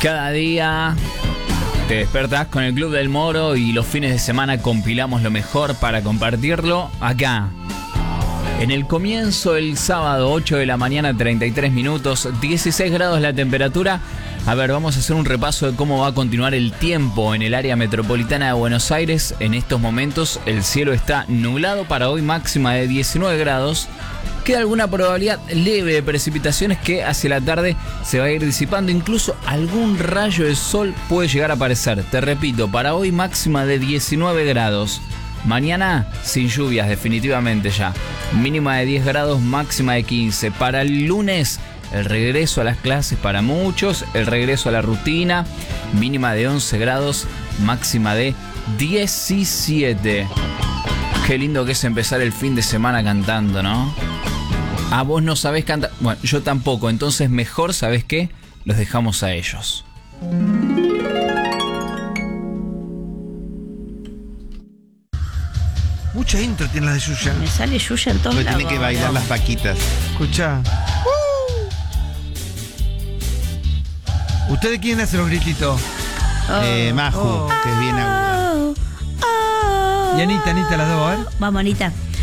Cada día te despertás con el Club del Moro y los fines de semana compilamos lo mejor para compartirlo acá. En el comienzo, el sábado, 8 de la mañana, 33 minutos, 16 grados la temperatura. A ver, vamos a hacer un repaso de cómo va a continuar el tiempo en el área metropolitana de Buenos Aires. En estos momentos el cielo está nublado para hoy, máxima de 19 grados. Queda alguna probabilidad leve de precipitaciones que hacia la tarde se va a ir disipando. Incluso algún rayo de sol puede llegar a aparecer. Te repito, para hoy máxima de 19 grados. Mañana sin lluvias definitivamente ya. Mínima de 10 grados, máxima de 15. Para el lunes el regreso a las clases para muchos. El regreso a la rutina. Mínima de 11 grados, máxima de 17. Qué lindo que es empezar el fin de semana cantando, ¿no? Ah, vos no sabés cantar. Bueno, yo tampoco. Entonces mejor, ¿sabés qué? Los dejamos a ellos. Mucha intro tiene la de Yuya. Me sale Yuya en todos lados. Tiene que bailar las paquitas. Escuchá. ¿Ustedes quién hace los grititos? Maju, que es bien aguda. Y Anita, las dos, a ver. Vamos, Anita.